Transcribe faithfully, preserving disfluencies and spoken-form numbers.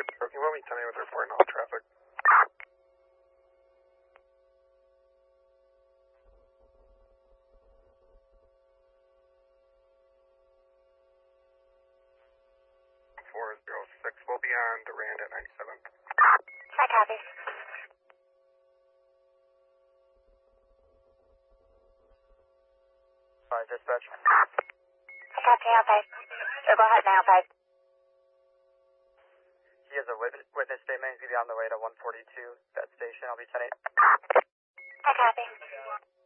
Edward, can you want me tonight with reporting all traffic? four zero six will be on Durand at ninety-seven. I copy. Fire dispatch. I copy, Alpine. So go ahead now, Alpine. He has a witness, witness statement. He's going to be on the way to one forty-two, that station. I'll be ten eight. I copy.